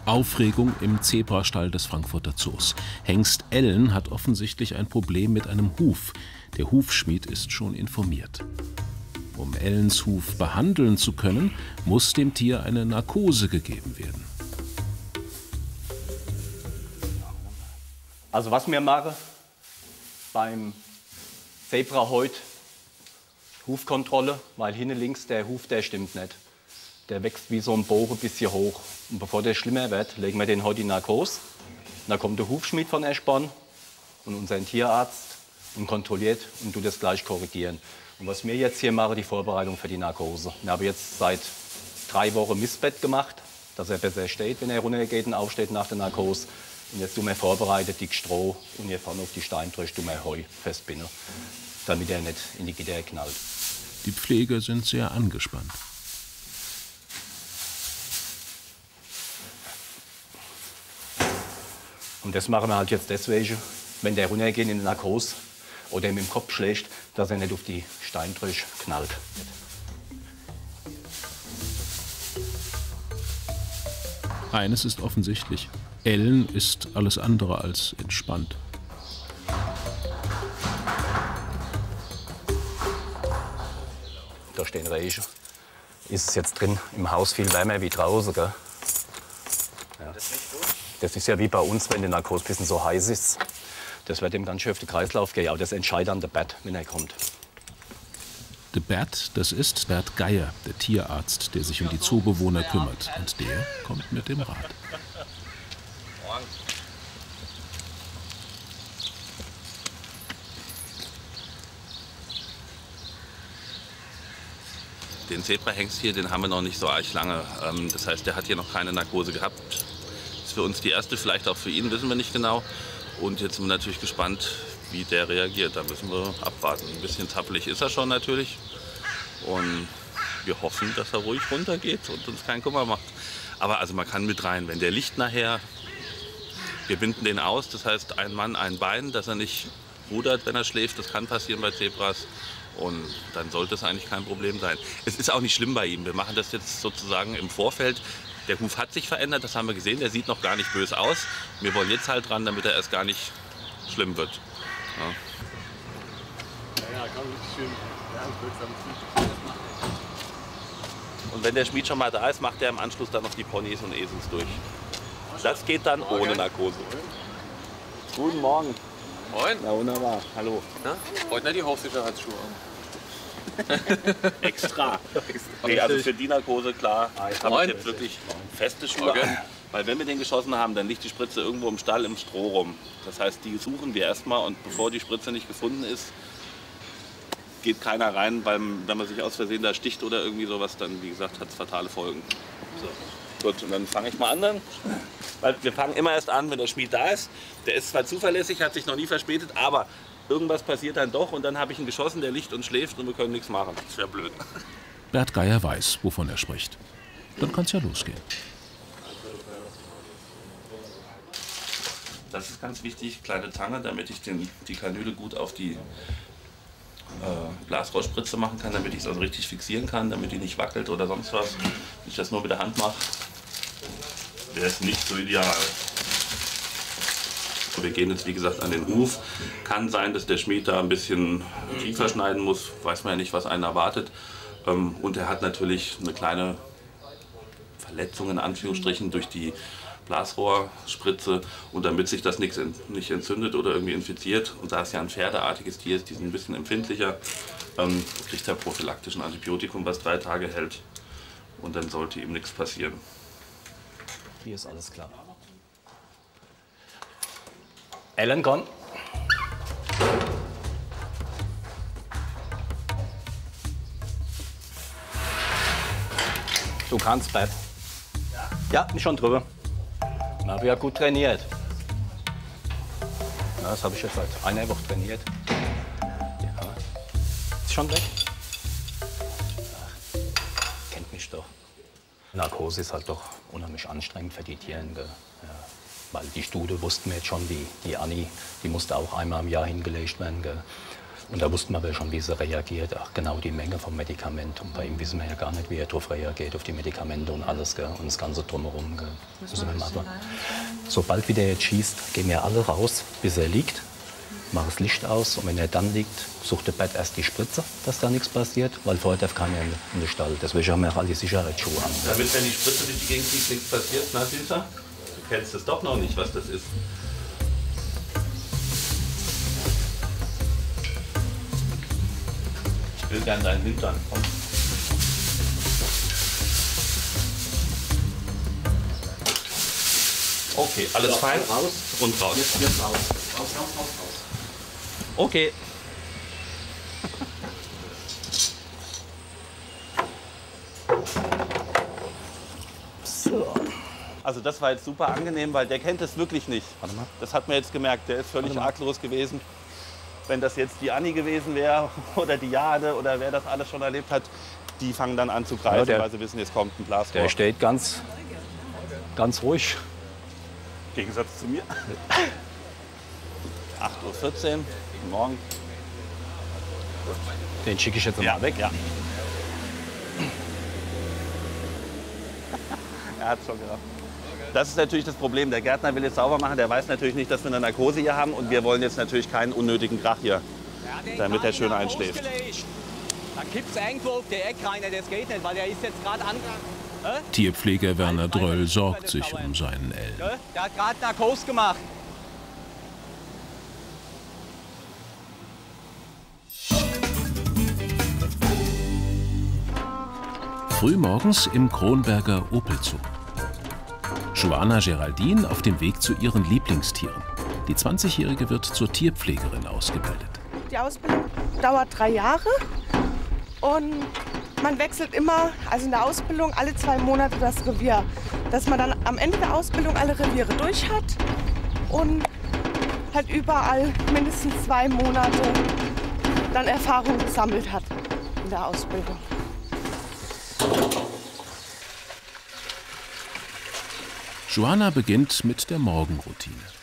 Aufregung im Zebrastall des Frankfurter Zoos. Hengst Ellen hat offensichtlich ein Problem mit einem Huf. Der Hufschmied ist schon informiert. Um Ellens Huf behandeln zu können, muss dem Tier eine Narkose gegeben werden. Also was wir machen beim Zebra heute, Hufkontrolle, weil hinten links der Huf, der stimmt nicht. Der wächst wie so ein Bogen ein bisschen hoch. Und bevor der schlimmer wird, legen wir den heute in Narkose. Dann kommt der Hufschmied von Eschborn und unser Tierarzt und kontrolliert und tut das gleich korrigieren. Und was wir jetzt hier machen, die Vorbereitung für die Narkose. Wir haben jetzt seit 3 Wochen Mistbett gemacht, dass er besser steht, wenn er runtergeht und aufsteht nach der Narkose. Und jetzt tun wir vorbereitet dick Stroh und hier vorne auf die Steinbrüche tun wir Heu festbinden, damit er nicht in die Gitter knallt. Die Pfleger sind sehr angespannt. Und das machen wir halt jetzt deswegen, wenn der runtergeht in die Narkose oder ihm im Kopf schlägt, dass er nicht auf die Steinbrüche knallt. Eines ist offensichtlich: Ellen ist alles andere als entspannt. Da stehen Rechen. Ist es jetzt drin im Haus viel wärmer wie draußen, gell? Ja. Das ist ja wie bei uns, wenn die Narkose ein bisschen so heiß ist. Das wird ihm ganz schön auf den Kreislauf gehen. Aber das entscheidet dann der Bert, wenn er kommt. Der Bert, das ist Bert Geier, der Tierarzt, der sich um die Zoobewohner kümmert. Und der kommt mit dem Rat. Den Zebrahengst hier, den haben wir noch nicht so arg lange. Das heißt, der hat hier noch keine Narkose gehabt. Das ist für uns die erste, vielleicht auch für ihn, wissen wir nicht genau. Und jetzt sind wir natürlich gespannt, wie der reagiert. Da müssen wir abwarten. Ein bisschen zappelig ist er schon natürlich. Und wir hoffen, dass er ruhig runtergeht und uns keinen Kummer macht. Aber also man kann mit rein. Wenn der liegt nachher, wir binden den aus. Das heißt, ein Mann, ein Bein, dass er nicht rudert, wenn er schläft. Das kann passieren bei Zebras. Und dann sollte es eigentlich kein Problem sein. Es ist auch nicht schlimm bei ihm. Wir machen das jetzt sozusagen im Vorfeld. Der Huf hat sich verändert, das haben wir gesehen. Der sieht noch gar nicht böse aus. Wir wollen jetzt halt dran, damit er erst gar nicht schlimm wird. Ja. Und wenn der Schmied schon mal da ist, macht er im Anschluss dann noch die Ponys und Esels durch. Das geht dann ohne Narkose. Guten Morgen. Moin. Na wunderbar, hallo. Na? Heute nicht die Hochsicherheitsschuhe an. Extra. Nee, also für die Narkose, klar, habe ich jetzt wirklich feste Schuhe an. Weil wenn wir den geschossen haben, dann liegt die Spritze irgendwo im Stall im Stroh rum. Das heißt, die suchen wir erstmal und bevor die Spritze nicht gefunden ist, geht keiner rein, weil wenn man sich aus Versehen da sticht oder irgendwie sowas, dann wie gesagt hat es fatale Folgen. So. Gut, und dann fange ich mal an dann. Weil wir fangen immer erst an, wenn der Schmied da ist. Der ist zwar zuverlässig, hat sich noch nie verspätet, aber irgendwas passiert dann doch und dann habe ich ihn geschossen, der liegt und schläft und wir können nichts machen. Das wäre blöd. Bert Geier weiß, wovon er spricht. Dann kann's ja losgehen. Das ist ganz wichtig, kleine Zange, damit ich die Kanüle gut auf die Blasrohrspritze machen kann, damit ich es also richtig fixieren kann, damit die nicht wackelt oder sonst was. Wenn ich das nur mit der Hand mache, wäre es nicht so ideal. Wir gehen jetzt wie gesagt an den Huf. Kann sein, dass der Schmied da ein bisschen tiefer schneiden muss, weiß man ja nicht, was einen erwartet. Und er hat natürlich eine kleine Verletzung in Anführungsstrichen durch die Blasrohrspritze und damit sich das nicht entzündet oder irgendwie infiziert und da es ja ein pferdeartiges Tier ist, die sind ein bisschen empfindlicher, kriegt er prophylaktisch ein Antibiotikum, was 3 Tage hält und dann sollte ihm nichts passieren. Hier ist alles klar. Ellen, komm. Du kannst, Bert. Ja, bin schon drüber. Ich habe ja gut trainiert. Ja, das habe ich jetzt seit einer Woche trainiert. Ja. Ist schon weg. Ach, kennt mich doch. Narkose ist halt doch unheimlich anstrengend für die Tiere. Ja. Weil die Stute wussten wir jetzt schon, die Anni, die musste auch einmal im Jahr hingelegt werden. Gell. Und da wussten wir aber schon, wie sie reagiert, auch genau die Menge vom Medikament. Und bei ihm wissen wir ja gar nicht, wie er darauf reagiert, auf die Medikamente und alles, gell? Und das Ganze drumherum. Gell? Sobald wieder jetzt schießt, gehen wir alle raus, bis er liegt, machen das Licht aus. Und wenn er dann liegt, sucht der Bett erst die Spritze, dass da nichts passiert, weil vorher darf keiner in den Stall. Deswegen haben wir auch alle Sicherheitsschuhe an. Damit, wenn die Spritze durch die Gegend fliegt, nichts passiert, na Süßer? Du kennst es doch noch nicht, was das ist. Ich will gern deinen Hintern. Komm. Okay, alles fein? Raus. Und raus. Jetzt raus. Raus. Okay. So. Also das war jetzt super angenehm, weil der kennt es wirklich nicht. Warte mal. Das hat man jetzt gemerkt, der ist völlig arglos gewesen. Wenn das jetzt die Anni gewesen wäre oder die Jade oder wer das alles schon erlebt hat, die fangen dann an zu greifen, weil sie wissen, jetzt kommt ein Blasrohr. Der steht ganz ruhig. Im Gegensatz zu mir. 8:14 Uhr, guten Morgen. Den schicke ich jetzt mal weg. Ja. Er hat schon gedacht. Das ist natürlich das Problem. Der Gärtner will jetzt sauber machen. Der weiß natürlich nicht, dass wir eine Narkose hier haben. Und wir wollen jetzt natürlich keinen unnötigen Krach hier, damit er schön einschläft. Da kippt es irgendwo auf der Eckreine. Das geht nicht, weil der ist jetzt gerade an. Tierpfleger Werner Dröll sorgt sich um seinen Ellen. Der hat gerade Narkose gemacht. Frühmorgens im Kronberger Opel-Zoo. Joanna Geraldine auf dem Weg zu ihren Lieblingstieren. Die 20-Jährige wird zur Tierpflegerin ausgebildet. Die Ausbildung dauert 3 Jahre und man wechselt immer, also in der Ausbildung alle 2 Monate das Revier. Dass man dann am Ende der Ausbildung alle Reviere durch hat und halt überall mindestens 2 Monate dann Erfahrung gesammelt hat in der Ausbildung. Joanna beginnt mit der Morgenroutine.